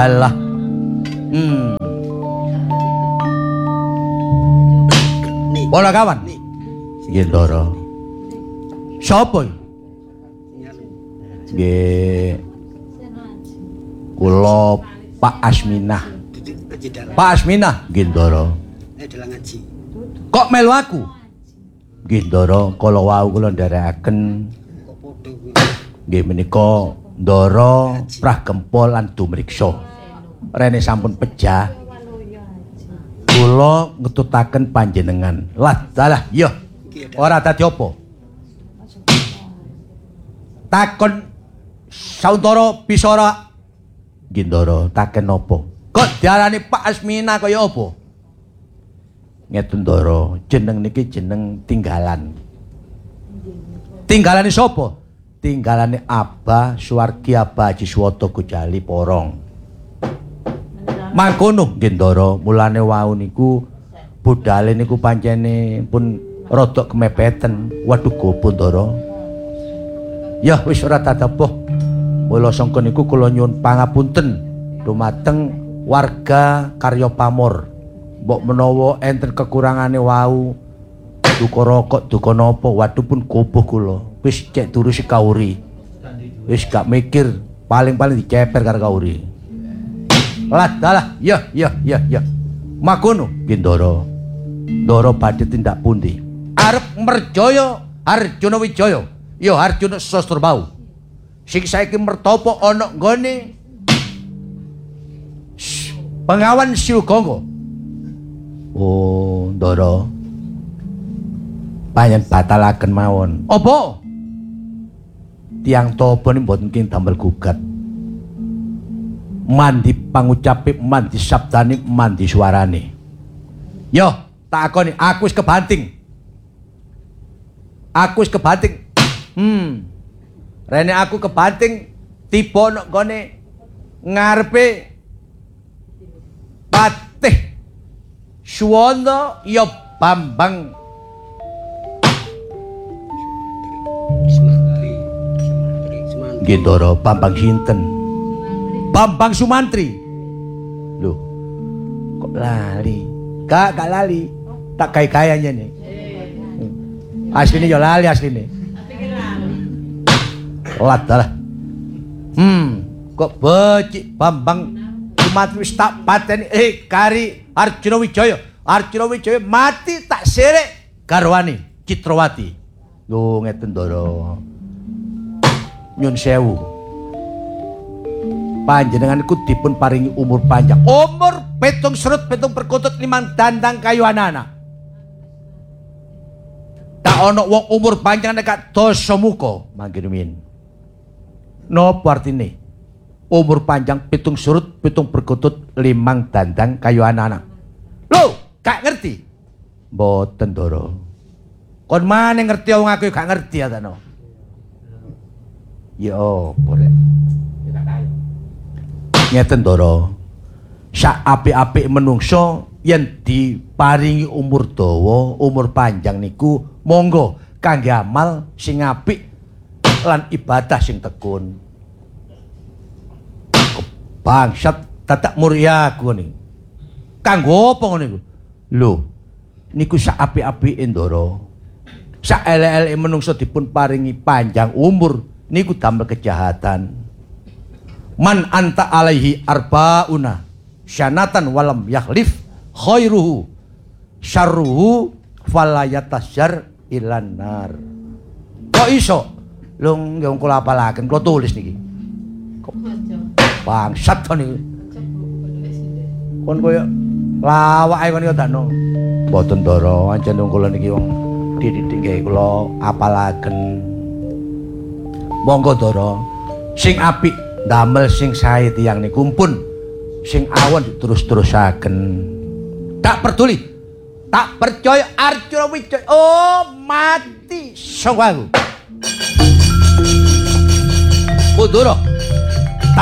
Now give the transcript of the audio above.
Walah. Pola kawan. Nggih Ndara. Sapa iki? Nggih. Kula Pak Asminah. Pak Asminah nggih Ndara. Kok melu aku? Nggih Ndara, kala wau kula nderekaken nggih menika Ndara prah gempol lan dumriksa. Rene sampun pejah. Kula ngetutaken panjenengan. Lah, dalah, iya. Ora dadi apa? Takon sauntara bisa ora? Nggih Ndara, taken apa? Kok diarani Pak Asmina kaya apa? Ngeten Ndara, jeneng niki jeneng tinggalan. Tinggalane sapa? Tinggalane Abah Suwargi Abah Haji Swata Gojali Porong. Mangkono nggih Ndara, mulane wau niku budale niku pancene pun rada kemepeten. Waduh gopo Ndara. Ya wis ora tatapuh. Mula sangka niku kula nyuwun pangapunten dumateng warga Karya Pamor. Mbok menawa enten kekurangane wau duka rokok duka napa waduh pun gopoh kula. Wis cek turu si kauri. Wis gak mikir, paling-paling diceper karo kauri. Lah dalah, ya. Makono nggih Ndara. Ndara badhe tindak pundi? Arep merjaya Arjuna Wijaya. Ya Arjuna Sastrabau. Sing saiki mertapa ana nggone Bengawan Siugangga. Oh, Ndara. Panjen batalaken mawon. Apa? Tiang topo ini mboten king damel gugat. Mandi pangucape, mandi sabdane, mandi suarane. Yo, tak akoni, aku wis kebanting. Rene aku kebanting tiba nek gone ngarepe Patih Suwanda ya Bambang nggih Ndara. Bambang sinten? Bambang Sumantri. Loh, kok lali? Gak lali. Tak gaya-gayanya nih. Asline ya lali asline. Ladalah. Kok becik Bambang Sumantri wis tak pateni kari Arjuna Wijaya. Arjuna Wijaya mati tak sirek garwane Citrawati. Lho ngeten Ndara. Nyun sewu. Panjenengan iku dipun paringi umur panjang. Umur 7 serut 7 perkutut 5 dandang kayu anak-anak. Tak ana wong umur panjang nek dosa muka mangke rumiyin. Napa artine? Umur panjang 7 surut 7 perkutut 5 dandang kayu anak-anak. Lho, gak ngerti? Mboten Ndara. Kon maneh ngerti wong aku gak ngerti ya ta. Ya boleh. Ngeten Ndara. Sak apik-apik menungso yen diparingi umur dawa, umur panjang niku monggo kangge amal sing apik lan ibadah sing tekun. Bangsat dadak murya aku ning. Kanggo apa ngono iku? Lho, niku sak apik-apike Ndara. Sak elek-eleke menungso dipun paringi panjang umur niku damel kejahatan. Man anta alaihi arbauna syanatan walam yakhlif khairuhu syarruhu falayatasjar ilan nar. Kok iso? Lho nggih kula apalaken, kula tulis niki. Bangsat kon iki. Kon koyo lawake kon iki dakno. Mboten Ndara, ancen kula niki wong dididik nggih kula apalaken. Monggo Ndara, sing apik damel sing sae tiyang niku pun sing awon terus-terusaken. Tak peduli, tak percaya Arjuna Wijaya. Oh, mati sangku aku. Ndara.